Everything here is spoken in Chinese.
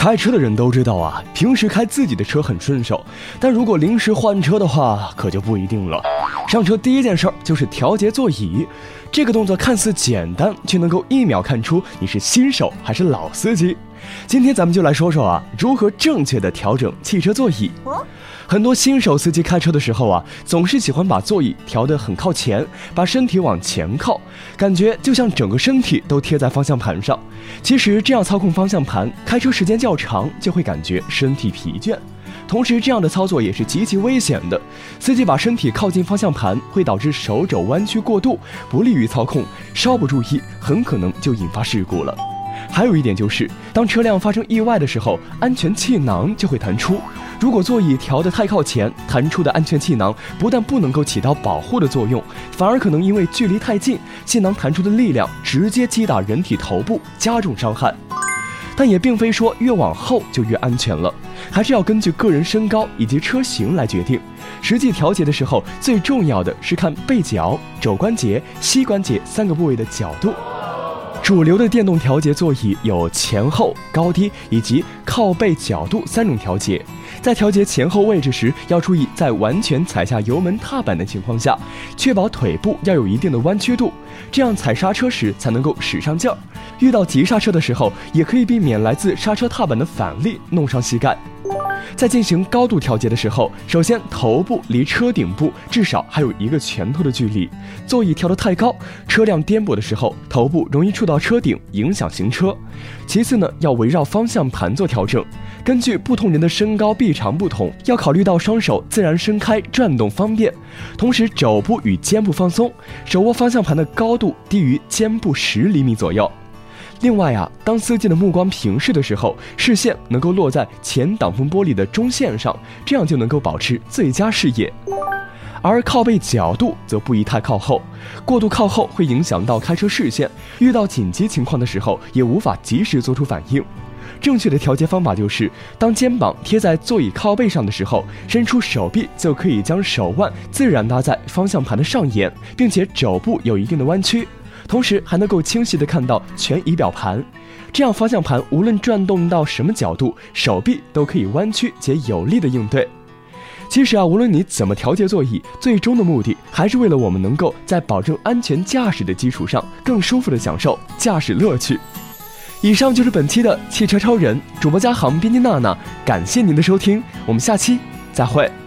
开车的人都知道啊，平时开自己的车很顺手，但如果临时换车的话，可就不一定了。上车第一件事就是调节座椅，这个动作看似简单，却能够1秒看出你是新手还是老司机。今天咱们就来说说啊，如何正确的调整汽车座椅。很多新手司机开车的时候啊，总是喜欢把座椅调得很靠前，把身体往前靠，感觉就像整个身体都贴在方向盘上。其实这样操控方向盘，开车时间较长，就会感觉身体疲倦。同时这样的操作也是极其危险的，司机把身体靠近方向盘，会导致手肘弯曲过度，不利于操控，稍不注意，很可能就引发事故了。还有一点就是，当车辆发生意外的时候，安全气囊就会弹出。如果座椅调得太靠前，弹出的安全气囊不但不能够起到保护的作用，反而可能因为距离太近，气囊弹出的力量直接击打人体头部，加重伤害。但也并非说越往后就越安全了，还是要根据个人身高以及车型来决定。实际调节的时候，最重要的是看背角、肘关节、膝关节3个部位的角度。主流的电动调节座椅有前后、高低以及靠背角度3种调节。在调节前后位置时，要注意在完全踩下油门踏板的情况下，确保腿部要有一定的弯曲度，这样踩刹车时才能够使上劲儿。遇到急刹车的时候，也可以避免来自刹车踏板的反力弄伤膝盖。在进行高度调节的时候，首先头部离车顶部至少还有1个拳头的距离。座椅调得太高，车辆颠簸的时候，头部容易触到车顶，影响行车。其次呢，要围绕方向盘做调整。根据不同人的身高臂长不同，要考虑到双手自然伸开，转动方便。同时肘部与肩部放松，手握方向盘的高度低于肩部10厘米左右。另外啊，当司机的目光平视的时候，视线能够落在前挡风玻璃的中线上，这样就能够保持最佳视野。而靠背角度则不宜太靠后，过度靠后会影响到开车视线，遇到紧急情况的时候也无法及时做出反应。正确的调节方法就是，当肩膀贴在座椅靠背上的时候，伸出手臂就可以将手腕自然搭在方向盘的上沿，并且肘部有一定的弯曲，同时还能够清晰地看到全仪表盘，这样方向盘无论转动到什么角度，手臂都可以弯曲且有力地应对。其实啊，无论你怎么调节座椅，最终的目的还是为了我们能够在保证安全驾驶的基础上，更舒服地享受驾驶乐趣。以上就是本期的汽车超人，主播嘉航，编辑娜娜，感谢您的收听，我们下期再会。